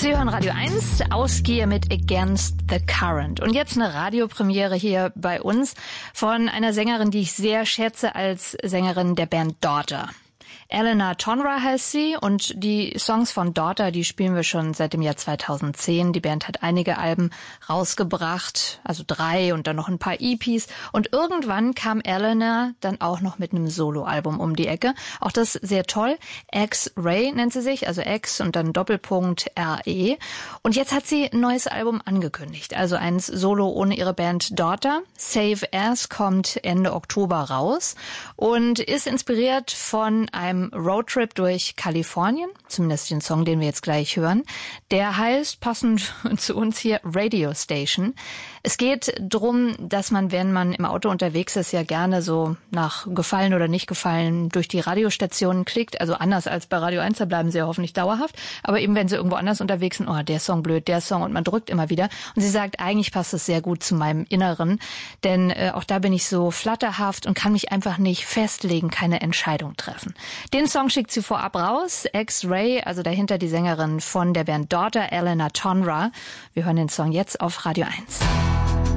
Sie hören Radio 1, Ausgehe mit Against the Current. Und jetzt eine Radiopremiere hier bei uns von einer Sängerin, die ich sehr schätze als Sängerin der Band Daughter. Eleanor Tonra heißt sie und die Songs von Daughter, die spielen wir schon seit dem Jahr 2010. Die Band hat einige Alben rausgebracht, also 3 und dann noch ein paar EPs. Und irgendwann kam Eleanor dann auch noch mit einem Soloalbum um die Ecke. Auch das sehr toll. X-Ray nennt sie sich, also X und dann Doppelpunkt R-E. Und jetzt hat sie ein neues Album angekündigt, also eins Solo ohne ihre Band Daughter. Save As kommt Ende Oktober raus und ist inspiriert von einem Roadtrip durch Kalifornien, zumindest den Song, den wir jetzt gleich hören. Der heißt, passend zu uns hier, Radio Station. Es geht drum, dass man, wenn man im Auto unterwegs ist, ja gerne so nach Gefallen oder nicht Gefallen durch die Radiostationen klickt. Also anders als bei Radio 1, da bleiben sie ja hoffentlich dauerhaft. Aber eben, wenn sie irgendwo anders unterwegs sind, oh, der Song blöd, der Song, und man drückt immer wieder. Und sie sagt, eigentlich passt es sehr gut zu meinem Inneren, denn auch da bin ich so flatterhaft und kann mich einfach nicht festlegen, keine Entscheidung treffen. Den Song schickt sie vorab raus, X-Ray, also dahinter die Sängerin von der Band Daughter, Eleanor Tonra. Wir hören den Song jetzt auf Radio 1.